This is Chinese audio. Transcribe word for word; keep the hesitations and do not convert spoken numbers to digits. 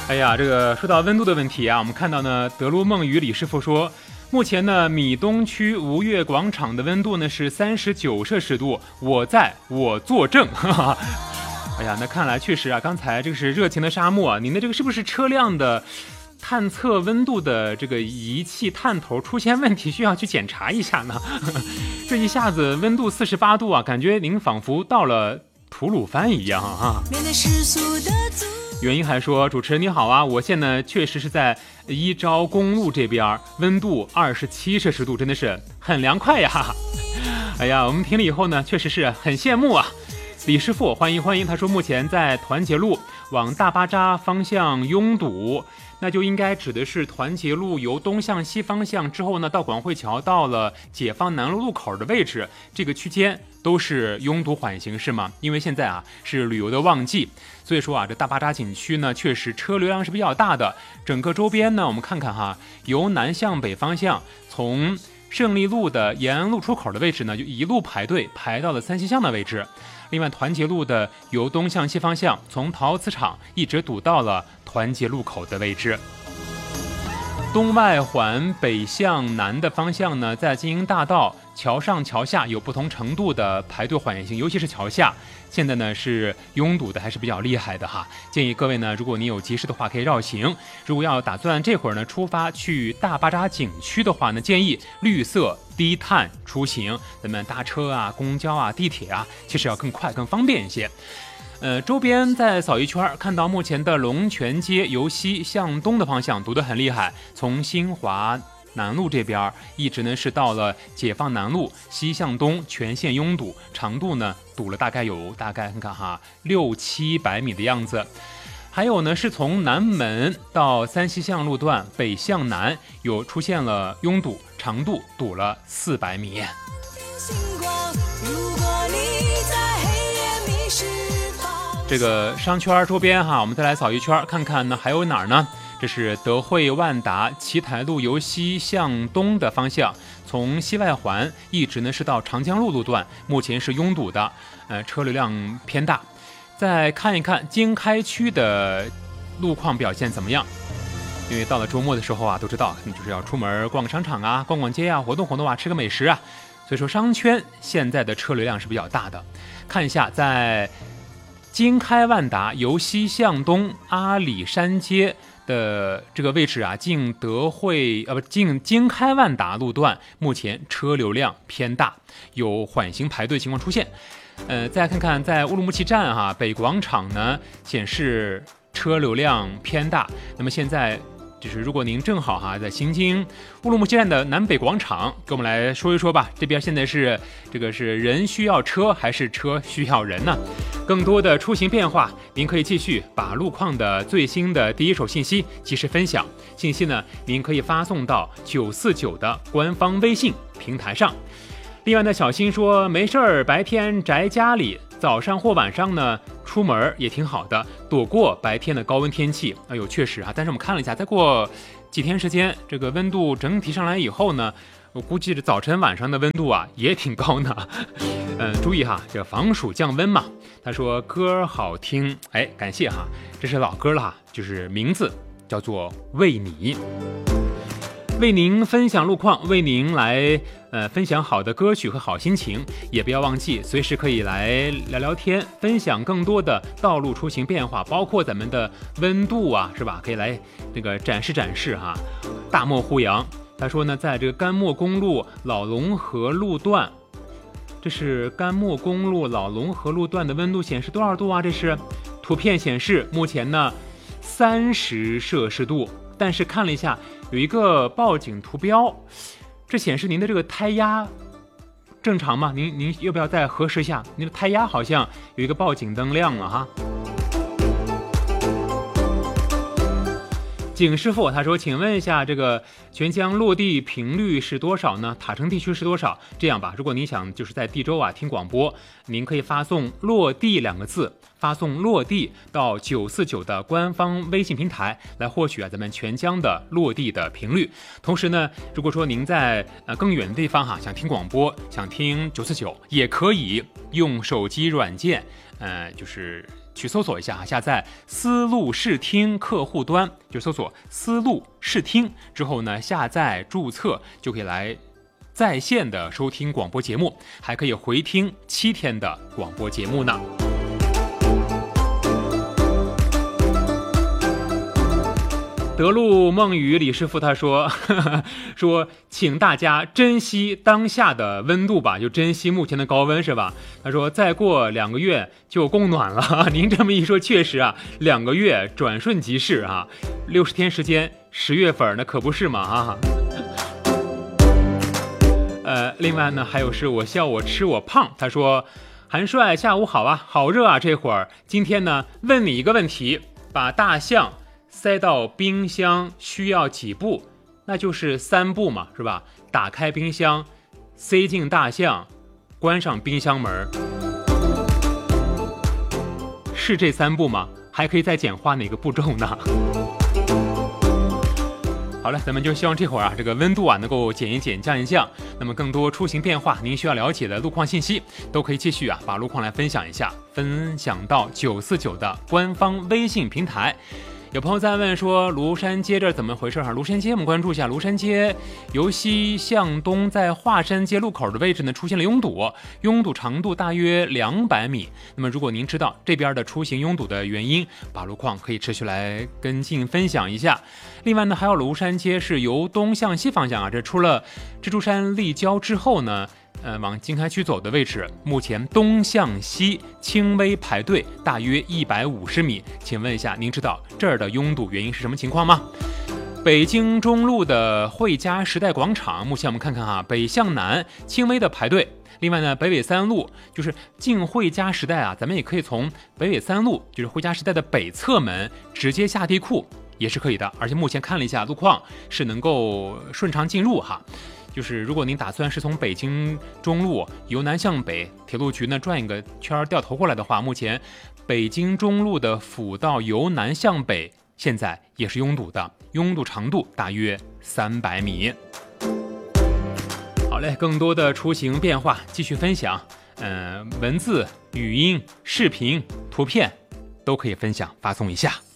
哎呀，这个说到温度的问题啊，我们看到呢，德鲁梦雨李师傅说，目前呢，米东区吴越广场的温度呢是三十九摄氏度，我在，我作证。哈哈，哎呀，那看来确实啊，刚才这个是热情的沙漠啊，您的这个是不是车辆的探测温度的这个仪器探头出现问题，需要去检查一下呢？这一下子温度四十八度啊，感觉您仿佛到了吐鲁番一样啊。原因还说，主持人你好啊，我现在确实是在一招公路这边，温度二十七摄氏度，真的是很凉快呀。哎呀，我们听了以后呢，确实是很羡慕啊。李师傅，欢迎欢迎，他说目前在团结路往大巴扎方向拥堵，那就应该指的是团结路由东向西方向之后呢，到广汇桥到了解放南路路口的位置，这个区间都是拥堵缓行是吗？因为现在啊是旅游的旺季，所以说啊这大巴扎景区呢确实车流量是比较大的。整个周边呢，我们看看哈，由南向北方向，从胜利路的延安路出口的位置呢，就一路排队排到了三溪巷的位置。另外，团结路的由东向西方向，从陶瓷厂一直堵到了团结路口的位置。东外环北向南的方向呢，在金鹰大道桥上桥下有不同程度的排队缓行，尤其是桥下，现在呢是拥堵的还是比较厉害的哈。建议各位呢，如果你有急事的话可以绕行，如果要打算这会儿呢出发去大巴扎景区的话呢，建议绿色低碳出行，咱们搭车啊、公交啊、地铁啊，其实要更快更方便一些。呃，周边再扫一圈，看到目前的龙泉街由西向东的方向堵得很厉害，从新华南路这边一直呢是到了解放南路西向东全线拥堵，长度呢堵了大概有大概看看哈六七百米的样子。还有呢是从南门到三溪巷路段北向南有出现了拥堵，长度堵了四百米。这个商圈周边哈，我们再来扫一圈，看看呢还有哪儿呢？这是德惠万达奇台路由西向东的方向，从西外环一直呢是到长江路路段，目前是拥堵的，呃，车流量偏大。再看一看经开区的路况表现怎么样？因为到了周末的时候啊，都知道你就是要出门逛个商场啊，逛逛街啊，活动活动啊，吃个美食啊，所以说商圈现在的车流量是比较大的。看一下在京开万达由西向东阿里山街的这个位置啊，进德惠呃不进京开万达路段，目前车流量偏大，有缓行排队情况出现。呃，再看看在乌鲁木齐站哈、啊，北广场呢显示车流量偏大。那么现在就是如果您正好哈在行经乌鲁木齐站的南北广场，跟我们来说一说吧。这边现在是这个是人需要车还是车需要人呢？更多的出行变化，您可以继续把路况的最新的第一手信息及时分享。信息呢，您可以发送到九四九的官方微信平台上。另外呢，小新说没事儿，白天宅家里，早上或晚上呢出门也挺好的，躲过白天的高温天气。哎呦，确实啊，但是我们看了一下，再过几天时间，这个温度整体上来以后呢，我估计这早晨晚上的温度啊也挺高呢。嗯，注意哈，这防暑降温嘛。他说歌好听，哎，感谢哈，这是老歌了哈，就是名字叫做为你。为您分享路况，为您来呃分享好的歌曲和好心情，也不要忘记随时可以来聊聊天，分享更多的道路出行变化，包括咱们的温度啊，是吧？可以来这个展示展示哈。大漠呼扬，他说呢，在这个甘墨公路老龙河路段，这是甘墨公路老龙河路段的温度显示多少度啊？这是图片显示目前呢三十摄氏度，但是看了一下。有一个报警图标，这显示您的这个胎压正常吗？您您要不要再核实一下？您的胎压好像有一个报警灯亮了哈。景师傅他说，请问一下，这个全江落地频率是多少呢？塔城地区是多少？这样吧，如果您想就是在地州啊听广播，您可以发送落地两个字，发送落地到九四九的官方微信平台来获取啊咱们全江的落地的频率。同时呢，如果说您在呃更远的地方哈，想听广播，想听九四九，也可以用手机软件，呃就是去搜索一下，下载思路视听客户端，就搜索思路视听之后呢，下载注册就可以来在线的收听广播节目，还可以回听七天的广播节目呢。德路梦雨李师傅他说呵呵说请大家珍惜当下的温度吧，就珍惜目前的高温是吧？他说再过两个月就供暖了，您这么一说确实啊，两个月转瞬即逝啊，六十天时间，十月份那可不是嘛啊。呃，另外呢还有是我笑我吃我胖，他说韩帅下午好啊，好热啊这会儿，今天呢问你一个问题，把大象塞到冰箱需要几步？那就是三步嘛，是吧？打开冰箱，塞进大象，关上冰箱门，是这三步吗？还可以再简化哪个步骤呢？好了，咱们就希望这会儿啊，这个温度啊能够减一减、降一降。那么更多出行变化，您需要了解的路况信息，都可以继续啊把路况来分享一下，分享到九四九的官方微信平台。有朋友在问说庐山街这怎么回事哈？庐山街我们关注一下，庐山街由西向东，在华山街路口的位置呢出现了拥堵，拥堵长度大约两百米。那么如果您知道这边的出行拥堵的原因，把路况可以持续来跟进分享一下。另外呢，还有庐山街是由东向西方向啊，这出了蜘蛛山立交之后呢，呃，往经开区走的位置，目前东向西轻微排队，大约一百五十米。请问一下，您知道这儿的拥堵原因是什么情况吗？北京中路的汇佳时代广场，目前我们看看哈，北向南轻微的排队。另外呢，北纬三路就是进汇佳时代啊，咱们也可以从北纬三路，就是汇佳时代的北侧门直接下地库也是可以的。而且目前看了一下路况，是能够顺畅进入哈。就是如果您打算是从北京中路由南向北，铁路局呢转一个圈掉头过来的话，目前北京中路的辅道由南向北现在也是拥堵的，拥堵长度大约三百米。好嘞，更多的出行变化继续分享，嗯、呃，文字、语音、视频、图片都可以分享发送一下。